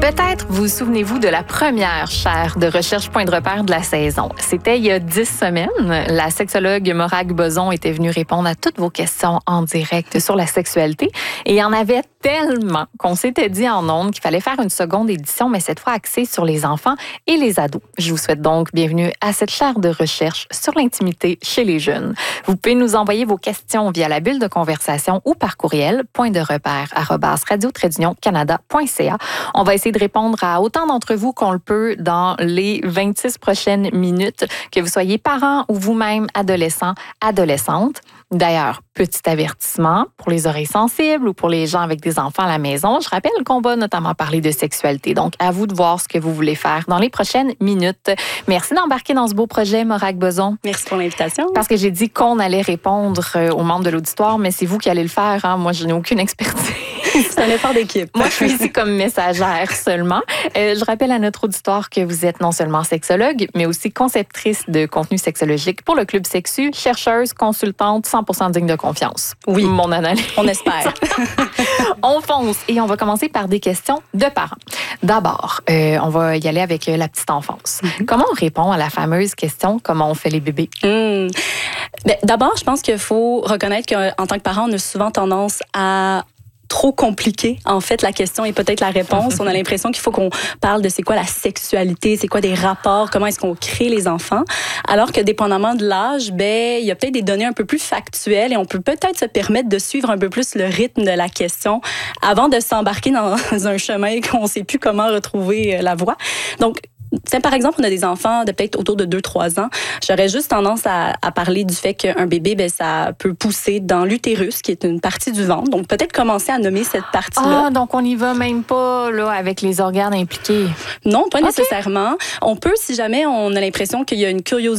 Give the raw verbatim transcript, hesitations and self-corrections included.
Peut-être vous souvenez-vous de la première chaire de recherche point de repère de la saison. C'était il y a dix semaines. La sexologue Morag Boson était venue répondre à toutes vos questions en direct sur la sexualité. Et il y en avait tellement qu'on s'était dit en ondes qu'il fallait faire une seconde édition, mais cette fois axée sur les enfants et les ados. Je vous souhaite donc bienvenue à cette chaire de recherche sur l'intimité chez les jeunes. Vous pouvez nous envoyer vos questions via la bulle de conversation ou par courriel point de repère arobase radio trait d'union canada point c a. On va essayer de répondre à autant d'entre vous qu'on le peut dans les vingt-six prochaines minutes, que vous soyez parents ou vous-même adolescents, adolescentes. D'ailleurs, petit avertissement pour les oreilles sensibles ou pour les gens avec des enfants à la maison. Je rappelle qu'on va notamment parler de sexualité. Donc, à vous de voir ce que vous voulez faire dans les prochaines minutes. Merci d'embarquer dans ce beau projet, Morag Boson. Merci pour l'invitation. Parce que j'ai dit qu'on allait répondre aux membres de l'auditoire, mais c'est vous qui allez le faire. Hein? Moi, je n'ai aucune expertise. C'est un effort d'équipe. Moi, je suis ici comme messagère seulement. Euh, je rappelle à notre auditoire que vous êtes non seulement sexologue, mais aussi conceptrice de contenu sexologique pour le Club Sexu, chercheuse, consultante, cent pour cent digne de confiance. Oui. Mon analyse. On espère. On fonce et on va commencer par des questions de parents. D'abord, euh, on va y aller avec la petite enfance. Mm-hmm. Comment on répond à la fameuse question « Comment on fait les bébés? Mm. » Ben, d'abord, je pense qu'il faut reconnaître qu'en tant que parent, on a souvent tendance à trop compliqué, en fait, la question et peut-être la réponse. On a l'impression qu'il faut qu'on parle de c'est quoi la sexualité, c'est quoi des rapports, comment est-ce qu'on crée les enfants. Alors que dépendamment de l'âge, ben, il y a peut-être des données un peu plus factuelles et on peut peut-être se permettre de suivre un peu plus le rythme de la question avant de s'embarquer dans un chemin qu'on ne sait plus comment retrouver la voie. Donc, c'est, par exemple, on a des enfants de peut-être autour de deux trois ans. J'aurais juste tendance à, à parler du fait qu'un bébé, ben, ça peut pousser dans l'utérus, qui est une partie du ventre. Donc, peut-être commencer à nommer cette partie-là. Ah, donc on n'y va même pas là, avec les organes impliqués? Non, pas okay. nécessairement. On peut, si jamais on a l'impression qu'il y a une curiosité